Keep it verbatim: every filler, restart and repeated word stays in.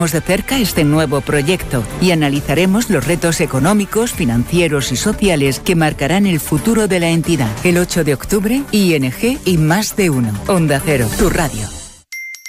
de cerca este nuevo proyecto y analizaremos los retos económicos, financieros y sociales que marcarán el futuro de la entidad. El ocho de octubre, I N G y Más de Uno. Onda Cero, tu radio.